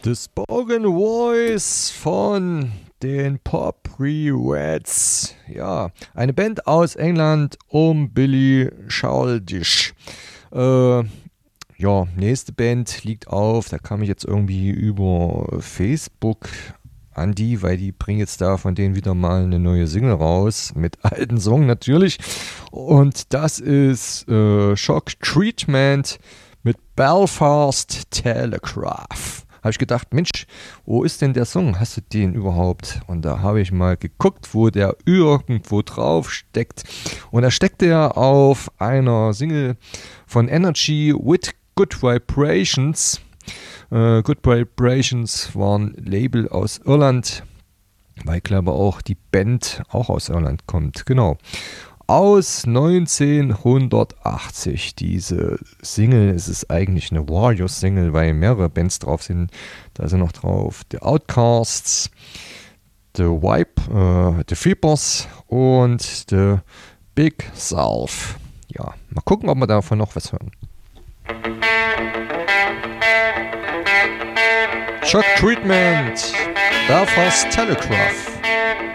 The Spoken Voice von den Poprewets. Ja, eine Band aus England um Billy Childish. Nächste Band liegt auf, da kam ich jetzt irgendwie über Facebook an die, weil die bringen jetzt da von denen wieder mal eine neue Single raus, mit alten Song natürlich. Und das ist Shock Treatment mit Belfast Telegraph. Habe ich gedacht, Mensch, wo ist denn der Song? Hast du den überhaupt? Und da habe ich mal geguckt, wo der irgendwo drauf steckt. Und da steckt er auf einer Single von Energy with Good Vibrations. Good Vibrations war ein Label aus Irland, weil ich glaube auch die Band auch aus Irland kommt. Genau. Aus 1980. Diese Single, es ist eigentlich eine Warriors-Single, weil mehrere Bands drauf sind. Da sind noch drauf The Outcasts, The Vibe, The Feepers und The Big South. Ja, mal gucken, ob wir davon noch was hören. Shock Treatment, Belfast Telegraph.